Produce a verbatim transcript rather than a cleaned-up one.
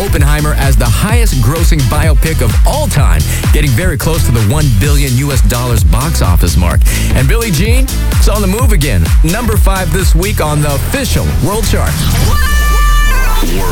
Oppenheimer as the highest-grossing biopic of all time, getting very close to the one billion U S dollars box office mark. And Billie Jean is on the move again. Number five this week on the official World Chart. World.